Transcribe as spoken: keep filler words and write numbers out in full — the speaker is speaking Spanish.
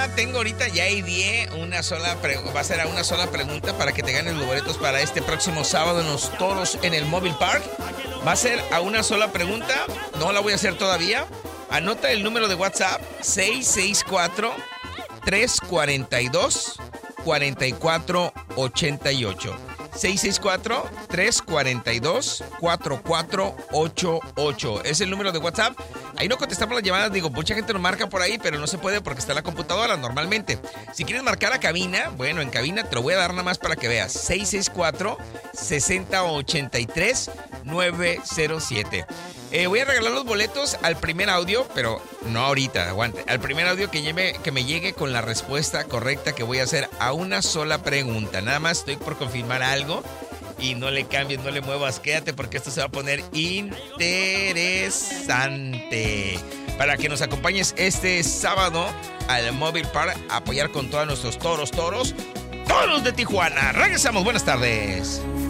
Tengo ahorita, ya ideé una sola, pre- va a ser a una sola pregunta para que te ganes los boletos para este próximo sábado en los Toros en el Mobile Park. Va a ser a una sola pregunta, no la voy a hacer todavía. Anota el número de WhatsApp, seis seis cuatro, tres cuatro dos, cuatro cuatro ocho ocho. seis seis cuatro, tres cuatro dos, cuatro cuatro ocho ocho. Es el número de WhatsApp. Ahí no contestamos las llamadas, digo, mucha gente nos marca por ahí, pero no se puede porque está en la computadora normalmente. Si quieres marcar a cabina, bueno, en cabina te lo voy a dar nada más para que veas. seis seis cuatro, seis cero ocho tres, nueve cero siete. Eh, voy a regalar los boletos al primer audio, pero no ahorita, aguante. Al primer audio que, lleve, que me llegue con la respuesta correcta que voy a hacer a una sola pregunta. Nada más estoy por confirmar algo y no le cambies, no le muevas. Quédate porque esto se va a poner interesante. Para que nos acompañes este sábado al Mobile Park a apoyar con todos nuestros toros, toros, toros de Tijuana. Regresamos, buenas tardes.